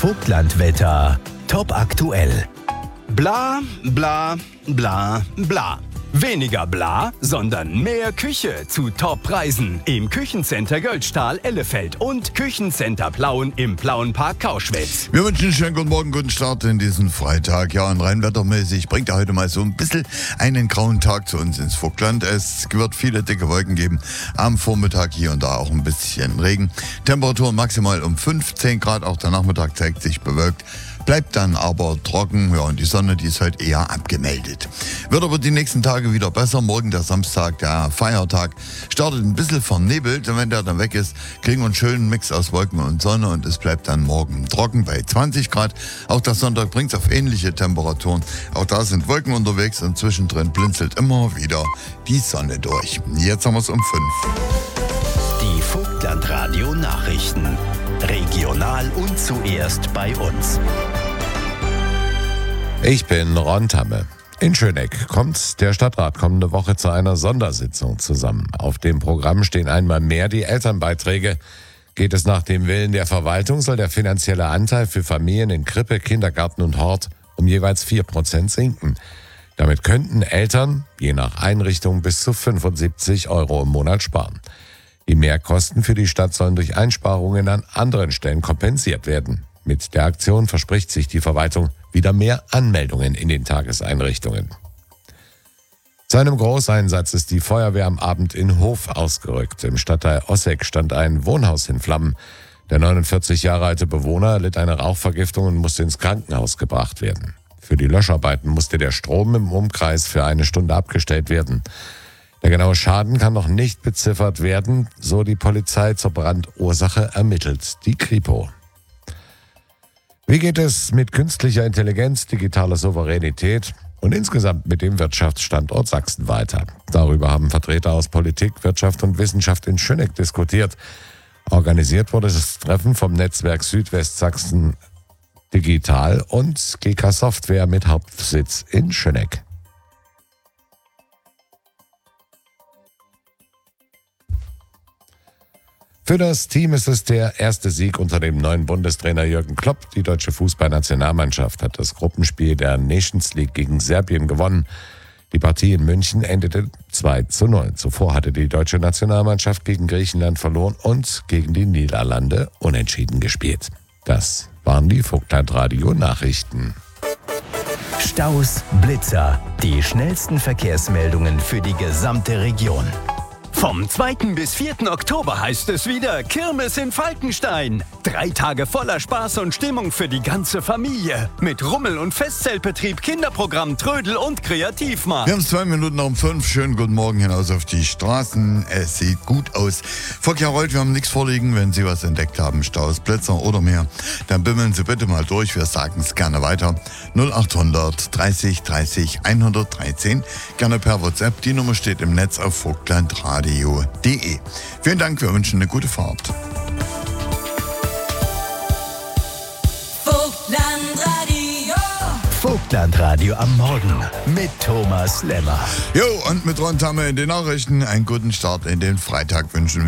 Vogtlandwetter. Top aktuell. Bla, bla, bla, bla. Weniger bla, sondern mehr Küche zu Top-Preisen im Küchencenter Göldstahl, Ellefeld und Küchencenter Plauen im Plauenpark Kauschwitz. Wir wünschen einen schönen guten Morgen, guten Start in diesen Freitag. Ja, und rein wettermäßig bringt er heute mal so ein bisschen einen grauen Tag zu uns ins Vogtland. Es wird viele dicke Wolken geben. Am Vormittag hier und da auch ein bisschen Regen. Temperatur maximal um 15 Grad. Auch der Nachmittag zeigt sich bewölkt. Bleibt dann aber trocken, ja, und die Sonne, die ist heute eher abgemeldet. Wird aber die nächsten Tage wieder besser. Morgen der Samstag, der Feiertag, startet ein bisschen vernebelt. Und wenn der dann weg ist, kriegen wir einen schönen Mix aus Wolken und Sonne und es bleibt dann morgen trocken bei 20 Grad. Auch der Sonntag bringt es auf ähnliche Temperaturen. Auch da sind Wolken unterwegs und zwischendrin blinzelt immer wieder die Sonne durch. Jetzt haben wir es um 5. Die Vogtlandradio Nachrichten. Regional und zuerst bei uns. Ich bin Ron Tamme. In Schöneck kommt der Stadtrat kommende Woche zu einer Sondersitzung zusammen. Auf dem Programm stehen einmal mehr die Elternbeiträge. Geht es nach dem Willen der Verwaltung, soll der finanzielle Anteil für Familien in Krippe, Kindergarten und Hort um jeweils 4% sinken. Damit könnten Eltern je nach Einrichtung bis zu 75 € im Monat sparen. Die Mehrkosten für die Stadt sollen durch Einsparungen an anderen Stellen kompensiert werden. Mit der Aktion verspricht sich die Verwaltung wieder mehr Anmeldungen in den Tageseinrichtungen. Zu einem Großeinsatz ist die Feuerwehr am Abend in Hof ausgerückt. Im Stadtteil Osseck stand ein Wohnhaus in Flammen. Der 49 Jahre alte Bewohner litt eine Rauchvergiftung und musste ins Krankenhaus gebracht werden. Für die Löscharbeiten musste der Strom im Umkreis für 1 Stunde abgestellt werden. Der genaue Schaden kann noch nicht beziffert werden, so die Polizei. Zur Brandursache ermittelt die Kripo. Wie geht es mit künstlicher Intelligenz, digitaler Souveränität und insgesamt mit dem Wirtschaftsstandort Sachsen weiter? Darüber haben Vertreter aus Politik, Wirtschaft und Wissenschaft in Schöneck diskutiert. Organisiert wurde das Treffen vom Netzwerk Südwestsachsen Digital und GK Software mit Hauptsitz in Schöneck. Für das Team ist es der erste Sieg unter dem neuen Bundestrainer Jürgen Klopp. Die deutsche Fußballnationalmannschaft hat das Gruppenspiel der Nations League gegen Serbien gewonnen. Die Partie in München endete 2:0. Zuvor hatte die deutsche Nationalmannschaft gegen Griechenland verloren und gegen die Niederlande unentschieden gespielt. Das waren die Vogtlandradio Nachrichten. Staus, Blitzer, die schnellsten Verkehrsmeldungen für die gesamte Region. Vom 2. bis 4. Oktober heißt es wieder Kirmes in Falkenstein. 3 Tage voller Spaß und Stimmung für die ganze Familie. Mit Rummel- und Festzeltbetrieb, Kinderprogramm, Trödel und Kreativmarkt. Wir haben 2 Minuten um 5. Schönen guten Morgen hinaus auf die Straßen. Es sieht gut aus. Verkehr rollt, wir haben nichts vorliegen. Wenn Sie was entdeckt haben, Staus, Blitzer oder mehr, dann bimmeln Sie bitte mal durch. Wir sagen es gerne weiter. 0800 30 30 113. Gerne per WhatsApp. Die Nummer steht im Netz auf vogtlandradio.de. Vielen Dank, wir wünschen eine gute Fahrt. Vogtlandradio am Morgen mit Thomas Lemmer. Jo, und mit Ron Tamme in den Nachrichten einen guten Start in den Freitag wünschen wir.